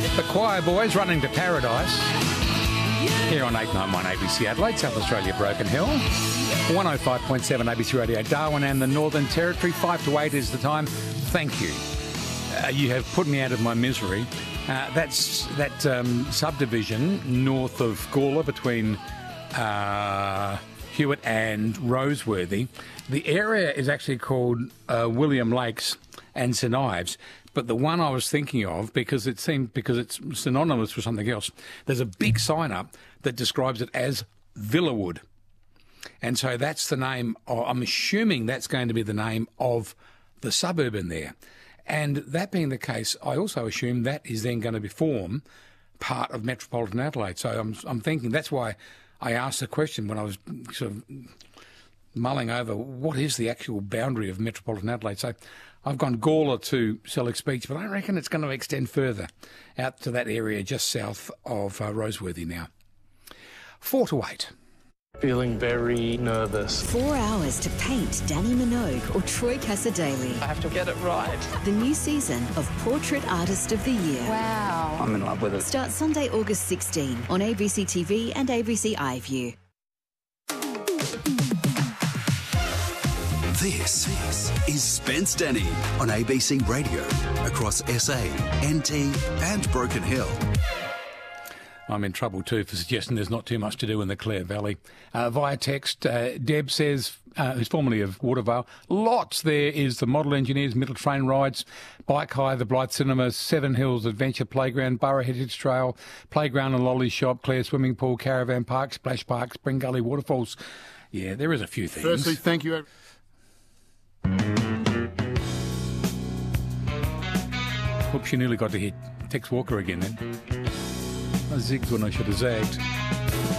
The Choir Boys running to paradise. Here on 891 ABC Adelaide, South Australia, Broken Hill. 105.7 ABC Radio Darwin and the Northern Territory. 5 to 8 is the time. Thank you. You have put me out of my misery. That's that subdivision north of Gawler between Hewitt and Roseworthy. The area is actually called William Lakes and St Ives, but the one I was thinking of, because it's synonymous with something else, there's a big sign up that describes it as Villawood. And so that's the name, I'm assuming that's going to be the name of the suburb in there. And that being the case, I also assume that is then going to form part of Metropolitan Adelaide. So I'm thinking that's why I asked the question when I was sort of mulling over what is the actual boundary of Metropolitan Adelaide. So I've gone Gawler to Selleck's Beach, but I reckon it's going to extend further out to that area just south of Roseworthy now. 4 to 8. Feeling very nervous. 4 hours to paint Danny Minogue or Troy Cassadaly. I have to get it right. The new season of Portrait Artist of the Year. Wow. I'm in love with it. Starts Sunday, August 16 on ABC TV and ABC iView. This is Spence Denny on ABC Radio across SA, NT and Broken Hill. I'm in trouble too for suggesting there's not too much to do in the Clare Valley. Via text, Deb says, who's formerly of Watervale, lots there is the Model Engineers, Middle Train Rides, Bike High, the Blythe Cinema, Seven Hills Adventure Playground, Borough Heritage Trail, Playground and Lolly Shop, Clare Swimming Pool, Caravan Park, Splash Park, Spring Gully Waterfalls. Yeah, there is a few things. Firstly, thank you. Oops, you nearly got to hit Tex Walker again then. I zigged when I should have zagged.